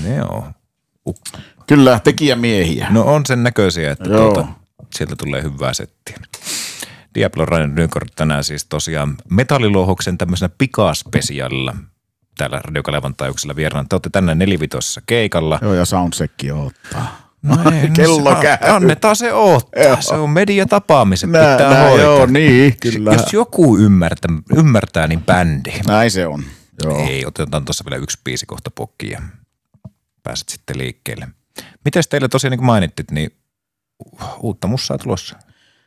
Joo. Kyllä, tekijämiehiä. No on sen näköisiä, että sieltä tulee hyvää settiä. Diablo Ryan Nykort tänään siis tosiaan Metallilouhoksen tämmöisenä pikaspesiaalilla täällä Radio Kalevan taajuuksella vieraana. Te olette tänään 45 keikalla. Joo, ja soundchecki ottaa. No ei, kello käy. Annetaan se odottaa. Joo. Se on mediatapaamiset, pitää hoitaa. Joo, niin, kyllä. Jos joku ymmärtää, niin bändi. Näin se on. Joo. Ei, otetaan tuossa vielä yksi biisi kohta pokkiin ja pääset sitten liikkeelle. Mites teille tosiaan niin kuin mainittit, niin uutta mussaa tulossa?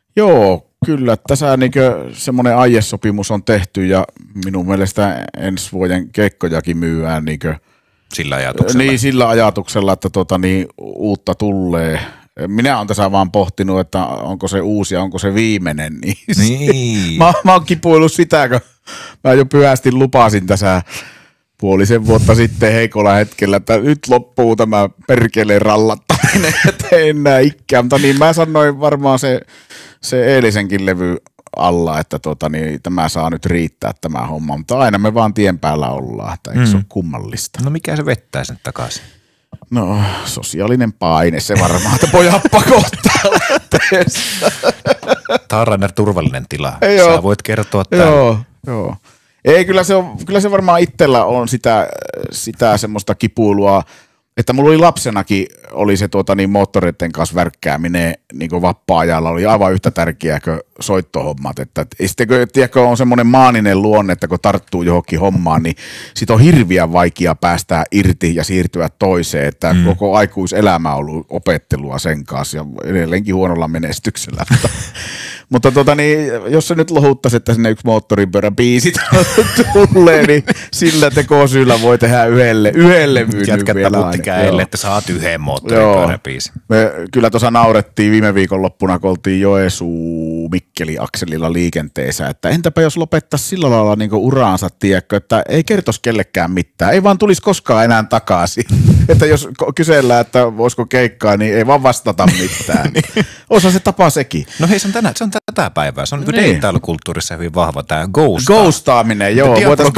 Joo, kyllä. Tässä semmoinen aiesopimus on tehty ja minun mielestä ensi vuoden keikkojakin myyään sillä ajatuksella. Niin, sillä ajatuksella, että uutta tulee. Minä olen tässä vaan pohtinut, että onko se uusi ja onko se viimeinen. Niin. Mä oon kipuillut sitä, kun mä jo pyhästi lupasin tässä puolisen vuotta sitten heikolla hetkellä, että nyt loppuu tämä perkeleen rallattaminen, että enää ikään. Mutta niin mä sanoin varmaan se eilisenkin levy alla, että tämä saa nyt riittää tämä homma, mutta aina me vaan tien päällä ollaan, että eikö se ole kummallista. No mikä se vettää sen takaisin? No sosiaalinen paine se varmaan, että pojat pakottaa lähteessä. Tämä on Rainer turvallinen tila. Joo. Sä voit kertoa täällä. Joo. Ei, kyllä se varmaan itsellä on sitä semmoista kipuilua, että mulla oli lapsenakin oli se moottoreiden kanssa värkkääminen niin vapaa-ajalla oli aivan yhtä tärkeää kuin soittohommat. Että tiedätkö, on semmoinen maaninen luonne, että kun tarttuu johonkin hommaan, niin sit on hirveän vaikea päästää irti ja siirtyä toiseen. Että koko aikuiselämä on ollut opettelua sen kanssa ja edelleenkin huonolla menestyksellä. Mutta jos se nyt lohuttaisi, että sinne yksi moottoripyörän biisi tulee, niin sillä tekosyyllä voi tehdä yhdelle myynnin Jätkät vielä aina. käille, että saat yhden moottoripyöräbiisin. Me kyllä tuossa naurettiin viime viikonloppuna, kun oltiin Joensuu-Mikkeli-akselilla liikenteessä, että entäpä jos lopettaisi sillä lailla uraansa, tiedätkö, että ei kertoisi kellekään mitään, ei vaan tulisi koskaan enää takaisin. Että jos kysellään, että voisiko keikkaa, niin ei vaan vastata mitään. Osa se tapa sekin. No hei, se on tätä päivää. Se on niin deittailukulttuurissa hyvin vahva tämä ghostaaminen, joo. Voitaisiin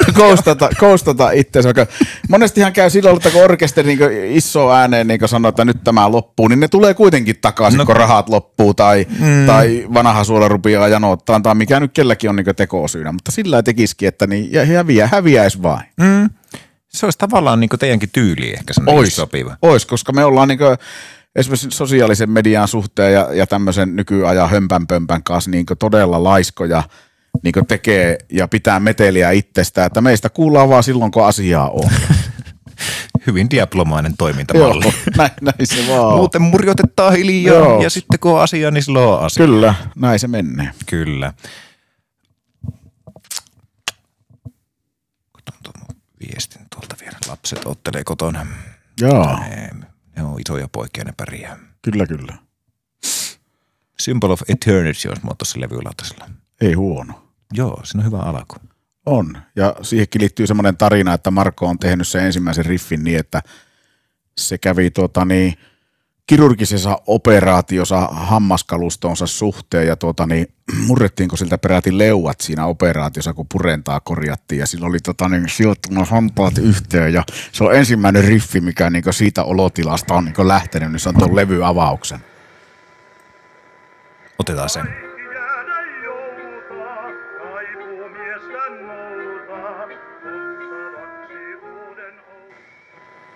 ghostata itseänsä. Monestihan käy silloin, että kun orkesteri iso ääneen sanoo, että nyt tämä loppuu, niin ne tulee kuitenkin takaisin, kun rahat loppuu tai vanha suola rupeaa janottaa, tai mikä nyt kelläkin on tekosyynä. Mutta sillä ei tekisikin, että häviäisi vain. Se olisi tavallaan teidänkin tyyli ehkä semmoinen sopiva. Ois, koska me ollaan esimerkiksi sosiaalisen median suhteen ja tämmöisen nykyajan hömpänpömpän kanssa todella laiskoja tekee ja pitää meteliä itsestään, että meistä kuullaan vaan silloin, kun asiaa on. Hyvin diplomainen toimintamalli. Joo, näin se vaan. Muuten murjotetaan hiljaa ja sitten kun on asia, niin silloin on asia. Kyllä, näin se menee. Kyllä. Otan tuon viestin tuolta vielä. Lapset ottelee kotona. Joo. Ne on isoja poikia, ne pärjää. Kyllä. Symbol of Eternity on tuossa levylautasella. Ei huono. Joo, siinä on hyvä alku. On. Ja siihenkin liittyy semmoinen tarina, että Marko on tehnyt sen ensimmäisen riffin niin, että se kävi kirurgisessa operaatiossa hammaskalustonsa suhteen ja murrettiinko siltä peräti leuat siinä operaatiossa, kun purentaa korjattiin ja sillä oli sijoittunut hampaat yhteen ja se on ensimmäinen riffi, mikä siitä olotilasta on lähtenyt, niin se on tuon levyavauksen. Otetaan sen.